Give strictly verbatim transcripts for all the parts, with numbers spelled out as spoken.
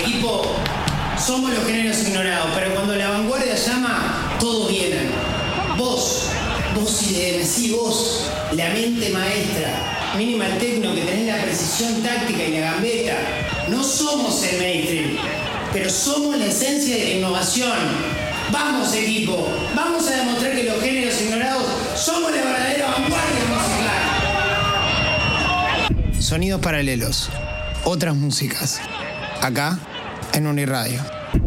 Equipo, somos los géneros ignorados, pero cuando la vanguardia llama, todos vienen. Vos, vos I D M, sí, vos, la mente maestra, Minimal Techno, que tenés la precisión táctica y la gambeta. No somos el mainstream, pero somos la esencia de la innovación. Vamos, equipo, vamos a demostrar que los géneros ignorados somos la verdadera vanguardia musical. Sonidos paralelos, otras músicas, acá en Uniradio.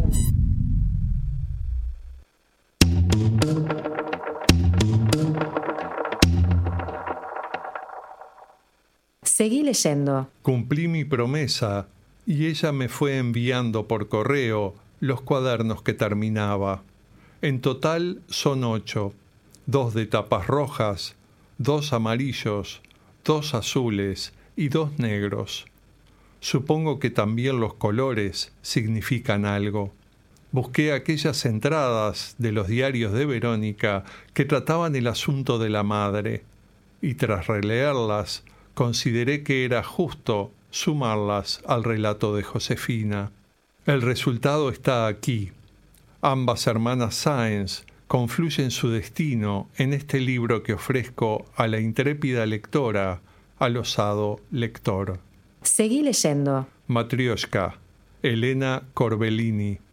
Seguí leyendo. Cumplí mi promesa y ella me fue enviando por correo los cuadernos que terminaba. En total son ocho, dos de tapas rojas, dos amarillos, dos azules y dos negros. Supongo que también los colores significan algo. Busqué aquellas entradas de los diarios de Verónica que trataban el asunto de la madre y tras releerlas consideré que era justo sumarlas al relato de Josefina. El resultado está aquí. Ambas hermanas Sáenz confluyen su destino en este libro que ofrezco a la intrépida lectora, al osado lector. Seguí leyendo. Matrioshka, Elena Corbellini.